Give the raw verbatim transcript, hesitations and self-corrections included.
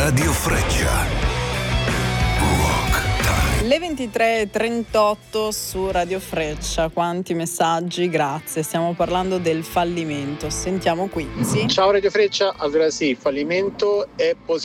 Radio Freccia. Le ventitré e trentotto su Radio Freccia. Quanti messaggi, grazie. Stiamo parlando del fallimento. Sentiamo Quincy. Ciao Radio Freccia, allora sì, il fallimento è positivo.